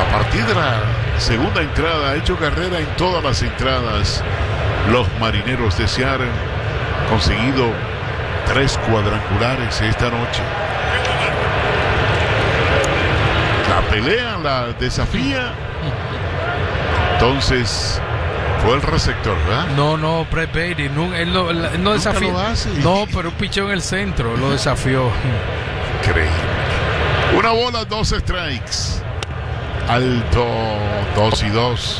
A partir de la segunda entrada, ha hecho carrera en todas las entradas. Los Marineros de Seattle han conseguido 3 cuadrangulares esta noche. La pelea, la desafía. Entonces, fue el receptor, ¿verdad? No, Brett Baty, él no desafió. No, pero un picheo en el centro, lo desafió. Increíble. Una bola, 2 strikes. Alto, 2-2.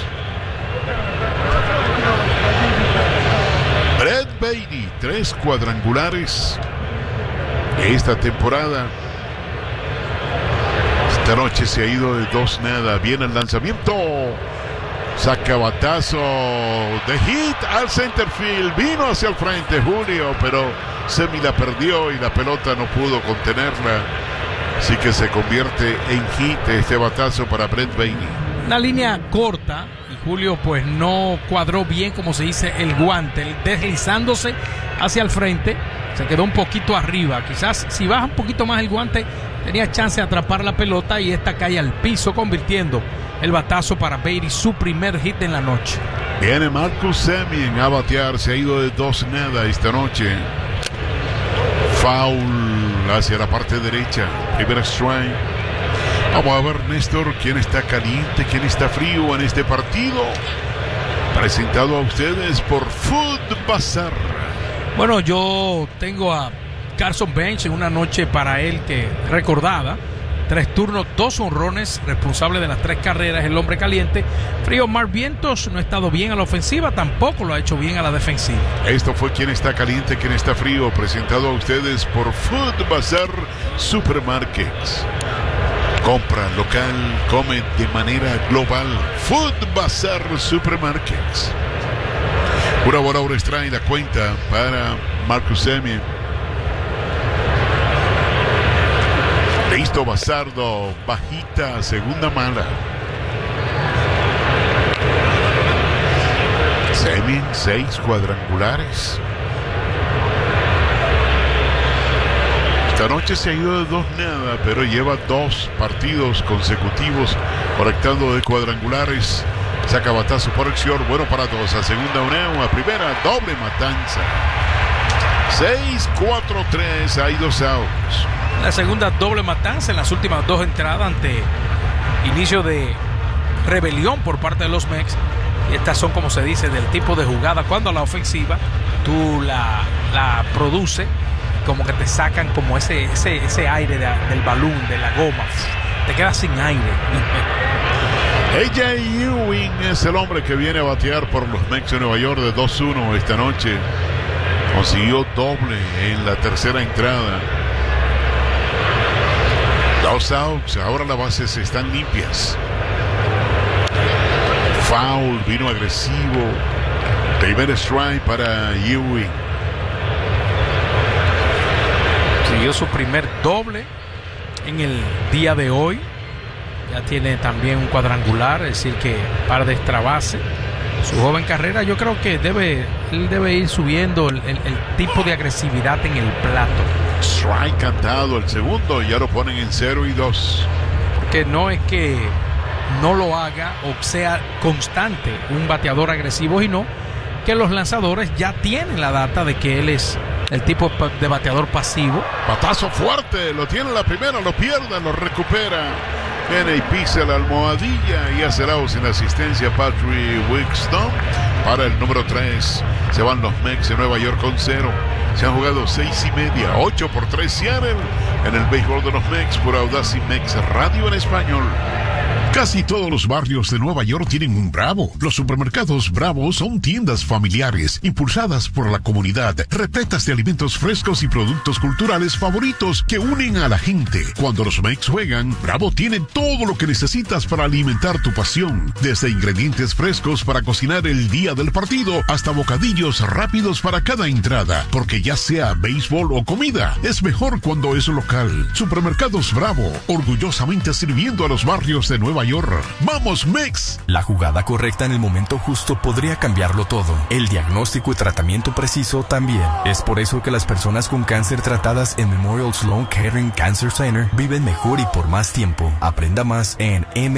Brett Baty, 3 cuadrangulares esta temporada. Esta noche se ha ido de 2-0. Viene el lanzamiento. Saca batazo de hit al center field. Vino hacia el frente Julio, pero Semi la perdió y la pelota no pudo contenerla. Así que se convierte en hit este batazo para Brett Baty. Una línea corta y Julio pues no cuadró bien, como se dice, el guante, deslizándose hacia el frente. Se quedó un poquito arriba. Quizás si baja un poquito más el guante tenía chance de atrapar la pelota y esta cae al piso, convirtiendo el batazo para Baty, su primer hit en la noche. Viene Marcus Semien a batear. Se ha ido de 2-0 esta noche. Foul hacia la parte derecha. Primer strike. Vamos a ver, Néstor, quién está caliente, quién está frío en este partido. Presentado a ustedes por Food Bazar. Bueno, yo tengo a Carson Bench en una noche para él que recordada. 3 turnos, 2 honrones, responsable de las 3 carreras, el hombre caliente. Frío Mark Vientos no ha estado bien a la ofensiva, tampoco lo ha hecho bien a la defensiva. Esto fue Quién está caliente, quién está frío, presentado a ustedes por Food Bazar Supermarkets. Compra local, come de manera global. Food Bazar Supermarkets. Una bola, un strike, la cuenta para Marcus Semien. Listo, Bazardo, bajita, segunda mala. Semien, 6 cuadrangulares. Esta noche se ha ido de 2-0, pero lleva 2 partidos consecutivos conectando de cuadrangulares. Saca batazo por acción, bueno para 2. A segunda una, a primera, doble matanza. 6-4-3, hay 2 outs. La segunda doble matanza en las últimas 2 entradas ante inicio de rebelión por parte de los Mex. Y estas son, como se dice, del tipo de jugada cuando a la ofensiva tú la produces, como que te sacan como ese aire del balón, de la goma, te quedas sin aire. A.J. Ewing es el hombre que viene a batear por los Mets de Nueva York de 2-1 esta noche. Consiguió doble en la tercera entrada. 2 outs, ahora las bases están limpias. Foul, vino agresivo. Primer strike para Ewing. Siguió su primer doble en el día de hoy. Ya tiene también un cuadrangular, es decir que par de extra base. Su joven carrera, yo creo que él debe ir subiendo el tipo de agresividad en el plato. Strike cantado el segundo, ya lo ponen en 0-2. Porque no es que no lo haga o sea constante un bateador agresivo, sino que los lanzadores ya tienen la data de que él es el tipo de bateador pasivo. Batazo fuerte, lo tiene la primera, lo pierde, lo recupera. Viene y pisa la almohadilla y hace el out sin asistencia Patrick Winston. Para el número 3 se van los Mets de Nueva York con 0. Se han jugado 6:30, 8-3 Seattle en el béisbol de los Mets por Audacy Mex Radio en español. Casi todos los barrios de Nueva York tienen un Bravo. Los supermercados Bravo son tiendas familiares, impulsadas por la comunidad, repletas de alimentos frescos y productos culturales favoritos que unen a la gente. Cuando los Mets juegan, Bravo tiene todo lo que necesitas para alimentar tu pasión. Desde ingredientes frescos para cocinar el día del partido, hasta bocadillos rápidos para cada entrada. Porque ya sea béisbol o comida, es mejor cuando es local. Supermercados Bravo, orgullosamente sirviendo a los barrios de Nueva York. ¡Vamos, Mex! La jugada correcta en el momento justo podría cambiarlo todo. El diagnóstico y tratamiento preciso también. Es por eso que las personas con cáncer tratadas en Memorial Sloan Kettering Cancer Center viven mejor y por más tiempo. Aprenda más en